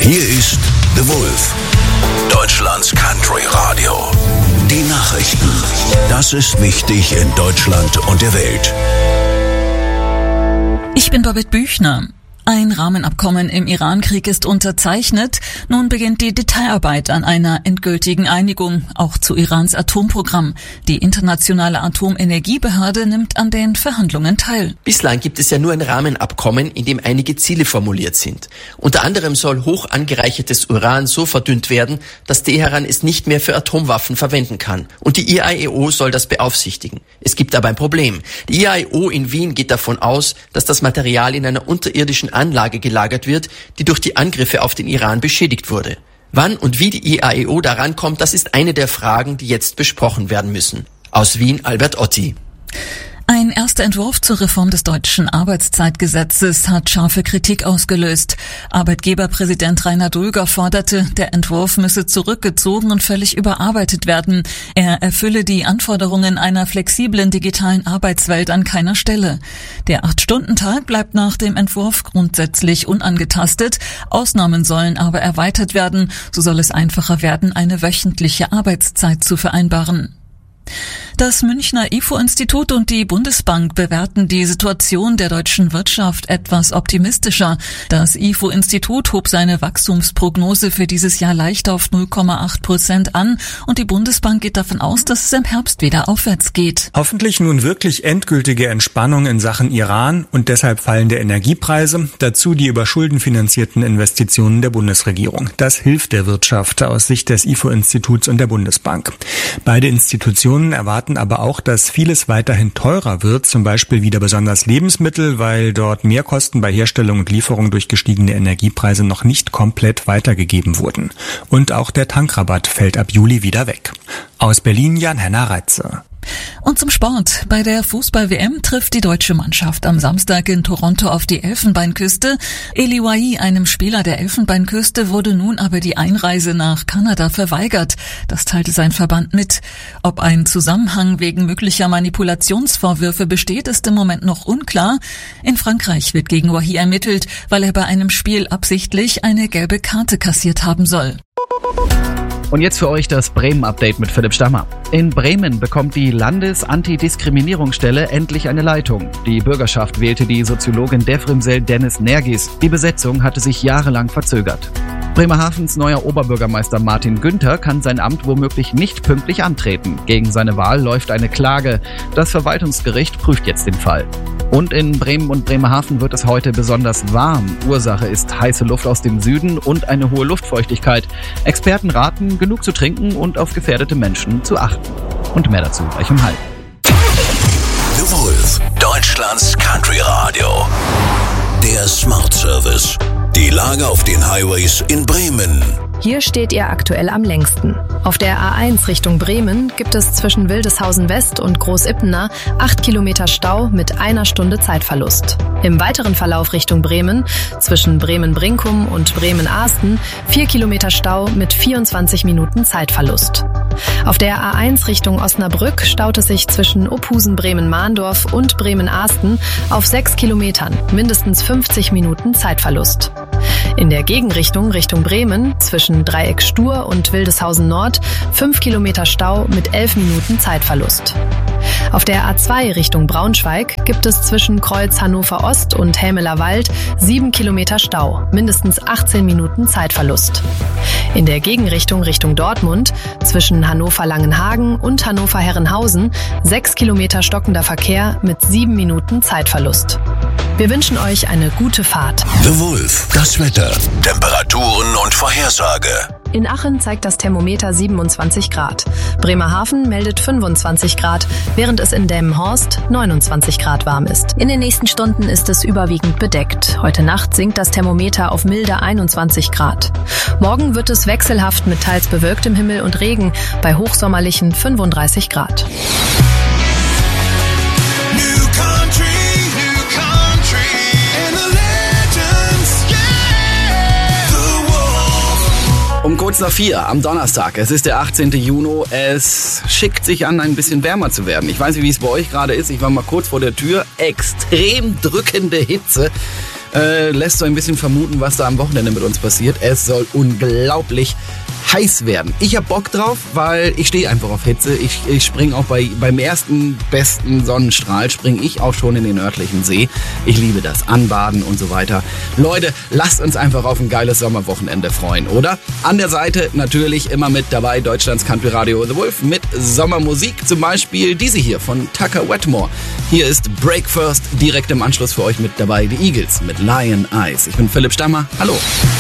Hier ist The Wolf, Deutschlands Country Radio. Die Nachrichten. Das ist wichtig in Deutschland und der Welt. Ich bin Babette Büchner. Ein Rahmenabkommen im Iran-Krieg ist unterzeichnet. Nun beginnt die Detailarbeit an einer endgültigen Einigung, auch zu Irans Atomprogramm. Die internationale Atomenergiebehörde nimmt an den Verhandlungen teil. Bislang gibt es ja nur ein Rahmenabkommen, in dem einige Ziele formuliert sind. Unter anderem soll hoch angereichertes Uran so verdünnt werden, dass Teheran es nicht mehr für Atomwaffen verwenden kann. Und die IAEO soll das beaufsichtigen. Es gibt aber ein Problem. Die IAEO in Wien geht davon aus, dass das Material in einer unterirdischen Anlage gelagert wird, die durch die Angriffe auf den Iran beschädigt wurde. Wann und wie die IAEO daran kommt, das ist eine der Fragen, die jetzt besprochen werden müssen. Aus Wien, Albert Otti. Ein erster Entwurf zur Reform des deutschen Arbeitszeitgesetzes hat scharfe Kritik ausgelöst. Arbeitgeberpräsident Rainer Dulger forderte, der Entwurf müsse zurückgezogen und völlig überarbeitet werden. Er erfülle die Anforderungen einer flexiblen digitalen Arbeitswelt an keiner Stelle. Der 8-Stunden-Tag bleibt nach dem Entwurf grundsätzlich unangetastet. Ausnahmen sollen aber erweitert werden. So soll es einfacher werden, eine wöchentliche Arbeitszeit zu vereinbaren. Das Münchner IFO-Institut und die Bundesbank bewerten die Situation der deutschen Wirtschaft etwas optimistischer. Das IFO-Institut hob seine Wachstumsprognose für dieses Jahr leicht auf 0,8% an und die Bundesbank geht davon aus, dass es im Herbst wieder aufwärts geht. Hoffentlich nun wirklich endgültige Entspannung in Sachen Iran und deshalb fallende Energiepreise, dazu die über Schulden finanzierten Investitionen der Bundesregierung. Das hilft der Wirtschaft aus Sicht des IFO-Instituts und der Bundesbank. Beide Institutionen erwarten aber auch, dass vieles weiterhin teurer wird, zum Beispiel wieder besonders Lebensmittel, weil dort Mehrkosten bei Herstellung und Lieferung durch gestiegene Energiepreise noch nicht komplett weitergegeben wurden. Und auch der Tankrabatt fällt ab Juli wieder weg. Aus Berlin Jan-Henner Reitze. Und zum Sport. Bei der Fußball-WM trifft die deutsche Mannschaft am Samstag in Toronto auf die Elfenbeinküste. Eli Wahi, einem Spieler der Elfenbeinküste, wurde nun aber die Einreise nach Kanada verweigert. Das teilte sein Verband mit. Ob ein Zusammenhang wegen möglicher Manipulationsvorwürfe besteht, ist im Moment noch unklar. In Frankreich wird gegen Wahi ermittelt, weil er bei einem Spiel absichtlich eine gelbe Karte kassiert haben soll. Und jetzt für euch das Bremen-Update mit Philipp Stammer. In Bremen bekommt die Landesantidiskriminierungsstelle endlich eine Leitung. Die Bürgerschaft wählte die Soziologin Devrimsel Dennis Nergis. Die Besetzung hatte sich jahrelang verzögert. Bremerhavens neuer Oberbürgermeister Martin Günther kann sein Amt womöglich nicht pünktlich antreten. Gegen seine Wahl läuft eine Klage. Das Verwaltungsgericht prüft jetzt den Fall. Und in Bremen und Bremerhaven wird es heute besonders warm. Ursache ist heiße Luft aus dem Süden und eine hohe Luftfeuchtigkeit. Experten raten, genug zu trinken und auf gefährdete Menschen zu achten. Und mehr dazu gleich um 12:30. The Wolf, Deutschlands Country Radio. Der Smart Service. Die Lage auf den Highways in Bremen. Hier steht ihr aktuell am längsten. Auf der A1 Richtung Bremen gibt es zwischen Wildeshausen West und Großippener 8 Kilometer Stau mit 1 Stunde Zeitverlust. Im weiteren Verlauf Richtung Bremen, zwischen Bremen-Brinkum und Bremen-Ahsten, 4 Kilometer Stau mit 24 Minuten Zeitverlust. Auf der A1 Richtung Osnabrück staut es sich zwischen Ophusen-Bremen-Mahndorf und Bremen-Ahsten auf 6 Kilometern, mindestens 50 Minuten Zeitverlust. In der Gegenrichtung Richtung Bremen, zwischen Dreieck Stur und Wildeshausen Nord, 5 Kilometer Stau mit 11 Minuten Zeitverlust. Auf der A2 Richtung Braunschweig gibt es zwischen Kreuz Hannover Ost und Hämeler Wald 7 Kilometer Stau, mindestens 18 Minuten Zeitverlust. In der Gegenrichtung Richtung Dortmund, zwischen Hannover-Langenhagen und Hannover-Herrenhausen, 6 Kilometer stockender Verkehr mit 7 Minuten Zeitverlust. Wir wünschen euch eine gute Fahrt. The Wolf, das Wetter, Temperaturen und Vorhersage. In Aachen zeigt das Thermometer 27 Grad. Bremerhaven meldet 25 Grad, während es in Delmenhorst 29 Grad warm ist. In den nächsten Stunden ist es überwiegend bedeckt. Heute Nacht sinkt das Thermometer auf milde 21 Grad. Morgen wird es wechselhaft mit teils bewölktem Himmel und Regen bei hochsommerlichen 35 Grad. Um kurz nach 4 am Donnerstag. Es ist der 18. Juni. Es schickt sich an, ein bisschen wärmer zu werden. Ich weiß nicht, wie es bei euch gerade ist. Ich war mal kurz vor der Tür. Extrem drückende Hitze. lässt so ein bisschen vermuten, was da am Wochenende mit uns passiert. Es soll unglaublich heiß werden. Ich hab Bock drauf, weil ich stehe einfach auf Hitze. Ich springe auch beim ersten besten Sonnenstrahl, springe ich auch schon in den örtlichen See. Ich liebe das, Anbaden und so weiter. Leute, lasst uns einfach auf ein geiles Sommerwochenende freuen, oder? An der Seite natürlich immer mit dabei Deutschlands Country Radio The Wolf mit Sommermusik, zum Beispiel diese hier von Tucker Wetmore. Hier ist Break First, direkt im Anschluss für euch mit dabei die Eagles mit Lion Eyes. Ich bin Philipp Stammer, hallo.